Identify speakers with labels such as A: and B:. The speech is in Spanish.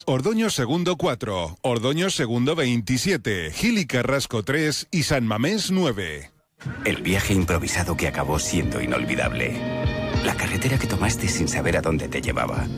A: Ordoño Segundo 4, Ordoño Segundo 27, Gil y Carrasco 3 y San Mamés 9.
B: El viaje improvisado que acabó siendo inolvidable. La carretera que tomaste sin saber a dónde te llevaba.